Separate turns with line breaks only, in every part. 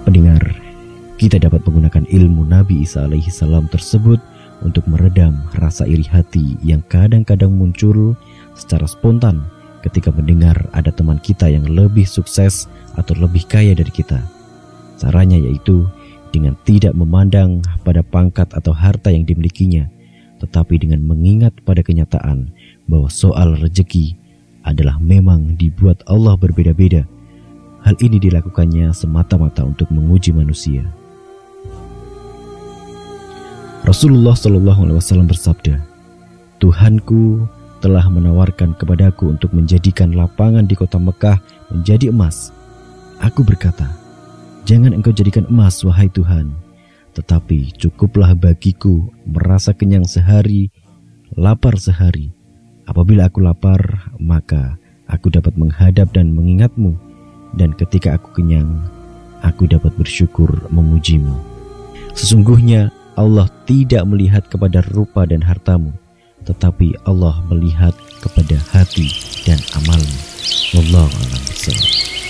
Pendengar, kita dapat menggunakan ilmu Nabi Isa alaihi salam tersebut untuk meredam rasa iri hati yang kadang-kadang muncul secara spontan ketika mendengar ada teman kita yang lebih sukses atau lebih kaya dari kita. Caranya yaitu dengan tidak memandang pada pangkat atau harta yang dimilikinya, tetapi dengan mengingat pada kenyataan bahwa soal rezeki adalah memang dibuat Allah berbeda-beda. Hal ini dilakukannya semata-mata untuk menguji manusia. Rasulullah SAW bersabda, Tuhanku telah menawarkan kepadaku untuk menjadikan lapangan di kota Mekah menjadi emas. Aku berkata, jangan engkau jadikan emas, wahai Tuhan, tetapi cukuplah bagiku merasa kenyang sehari, lapar sehari. Apabila aku lapar, maka aku dapat menghadap dan mengingatmu, dan ketika aku kenyang, aku dapat bersyukur memujimu. Sesungguhnya Allah tidak melihat kepada rupa dan hartamu, tetapi Allah melihat kepada hati dan amalmu. Wallahu a'lam bishawab.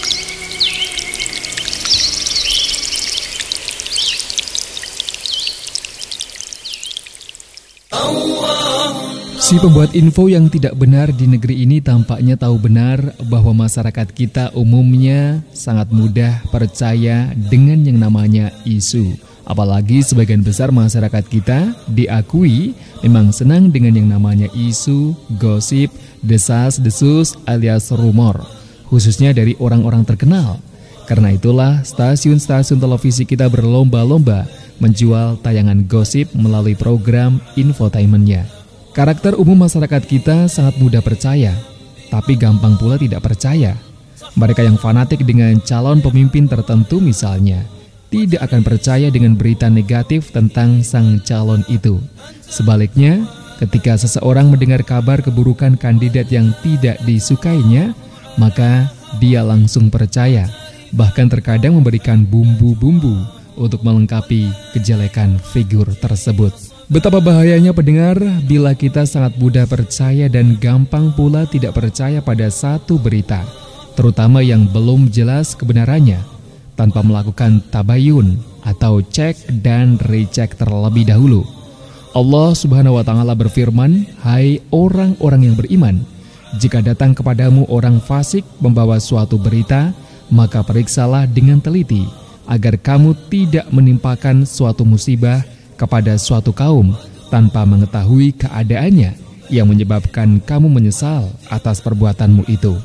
Si pembuat info yang tidak benar di negeri ini tampaknya tahu benar bahwa masyarakat kita umumnya sangat mudah percaya dengan yang namanya isu. Apalagi sebagian besar masyarakat kita diakui memang senang dengan yang namanya isu, gosip, desas-desus alias rumor, khususnya dari orang-orang terkenal. Karena itulah stasiun-stasiun televisi kita berlomba-lomba menjual tayangan gosip melalui program infotainmentnya. Karakter umum masyarakat kita sangat mudah percaya, tapi gampang pula tidak percaya. Mereka yang fanatik dengan calon pemimpin tertentu misalnya, tidak akan percaya dengan berita negatif tentang sang calon itu. Sebaliknya, ketika seseorang mendengar kabar keburukan kandidat yang tidak disukainya, maka dia langsung percaya, bahkan terkadang memberikan bumbu-bumbu untuk melengkapi kejelekan figur tersebut. Betapa bahayanya pendengar bila kita sangat mudah percaya dan gampang pula tidak percaya pada satu berita, terutama yang belum jelas kebenarannya, tanpa melakukan tabayun atau cek dan recheck terlebih dahulu. Allah Subhanahu wa Ta'ala berfirman, "Hai orang-orang yang beriman, jika datang kepadamu orang fasik membawa suatu berita, maka periksalah dengan teliti, agar kamu tidak menimpakan suatu musibah kepada suatu kaum tanpa mengetahui keadaannya yang menyebabkan kamu menyesal atas perbuatanmu itu."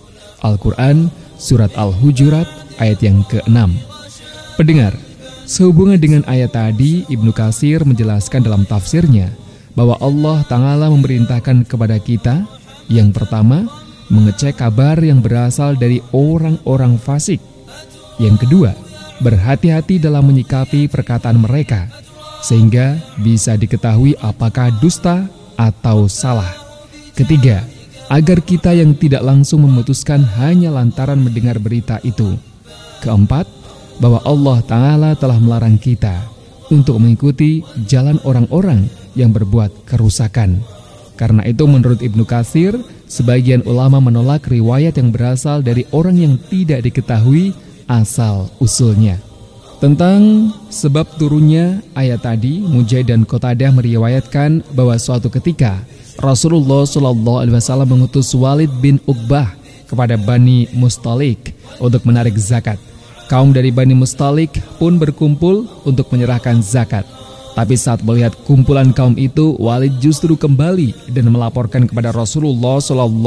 Al-Quran Surat Al-Hujurat ayat yang ke-6. Pendengar, sehubungan dengan ayat tadi, Ibnu Katsir menjelaskan dalam tafsirnya bahwa Allah Ta'ala memerintahkan kepada kita, yang pertama, mengecek kabar yang berasal dari orang-orang fasik. Yang kedua, berhati-hati dalam menyikapi perkataan mereka, sehingga bisa diketahui apakah dusta atau salah. Ketiga, agar kita yang tidak langsung memutuskan hanya lantaran mendengar berita itu. Keempat, bahwa Allah Ta'ala telah melarang kita untuk mengikuti jalan orang-orang yang berbuat kerusakan. Karena itu menurut Ibnu Katsir, sebagian ulama menolak riwayat yang berasal dari orang yang tidak diketahui asal-usulnya. Tentang sebab turunnya ayat tadi, Mujahid dan Qatadah meriwayatkan bahwa suatu ketika Rasulullah SAW mengutus Walid bin Uqbah kepada Bani Mustalik untuk menarik zakat. Kaum dari Bani Mustalik pun berkumpul untuk menyerahkan zakat. Tapi saat melihat kumpulan kaum itu, Walid justru kembali dan melaporkan kepada Rasulullah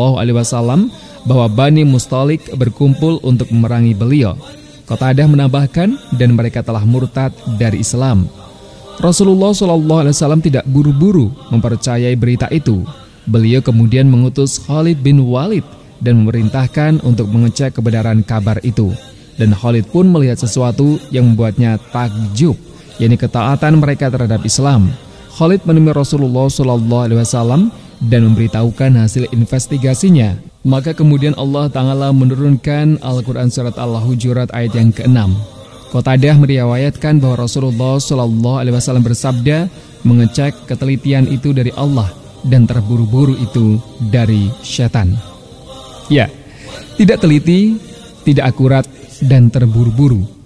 SAW bahwa Bani Mustalik berkumpul untuk memerangi beliau. Qatadah menambahkan, dan mereka telah murtad dari Islam. Rasulullah SAW tidak buru-buru mempercayai berita itu. Beliau kemudian mengutus Khalid bin Walid dan memerintahkan untuk mengecek kebenaran kabar itu. Dan Khalid pun melihat sesuatu yang membuatnya takjub, yakni ketaatan mereka terhadap Islam. Khalid menemui Rasulullah SAW dan memberitahukan hasil investigasinya. Maka kemudian Allah Ta'ala menurunkan Al-Quran Surat Al-Hujurat ayat yang ke-6. Qatadah meriwayatkan bahwa Rasulullah SAW bersabda, mengecek ketelitian itu dari Allah dan terburu-buru itu dari syaitan. Ya, tidak teliti, tidak akurat, dan terburu-buru